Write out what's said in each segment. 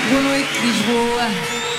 Boa noite, Lisboa.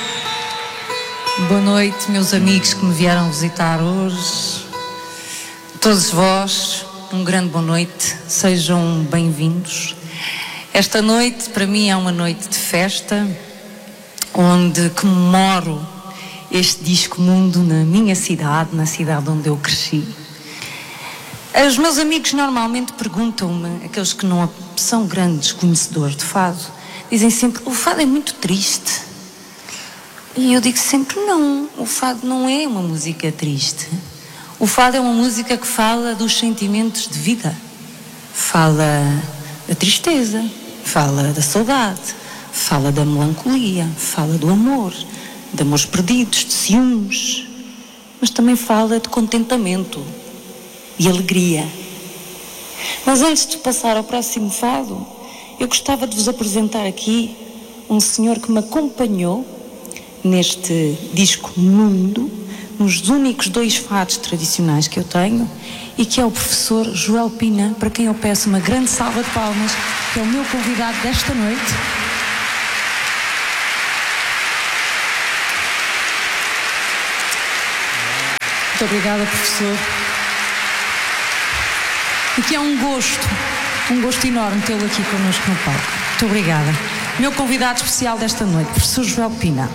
Boa noite, meus amigos que me vieram visitar hoje. Todos vós, um grande boa noite. Sejam bem-vindos. Esta noite, para mim, é uma noite de festa, onde comemoro este disco Mundo na minha cidade, na cidade onde eu cresci. Os meus amigos normalmente perguntam-me, aqueles que não são grandes conhecedores de fado, dizem sempre: o fado é muito triste. E eu digo sempre: não, o fado não é uma música triste. O fado é uma música que fala dos sentimentos de vida. Fala da tristeza, fala da saudade, fala da melancolia, fala do amor, de amores perdidos, de ciúmes, mas também fala de contentamento e alegria. Mas antes de passar ao próximo fado, eu gostava de vos apresentar aqui um senhor que me acompanhou neste disco Mundo, nos únicos 2 fados tradicionais que eu tenho, e que é o professor Joel Pina, para quem eu peço uma grande salva de palmas, que é o meu convidado desta noite. Muito obrigada, professor. E que é um gosto enorme tê-lo aqui connosco no palco. Muito obrigada. Meu convidado especial desta noite, professor Joel Pina.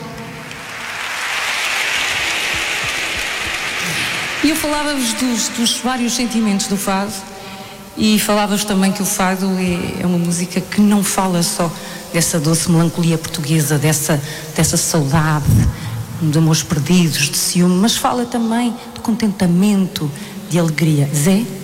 E eu falava-vos dos vários sentimentos do fado, e falava-vos também que o fado é uma música que não fala só dessa doce melancolia portuguesa, dessa saudade, de amores perdidos, de ciúme, mas fala também de contentamento, de alegria. Zé?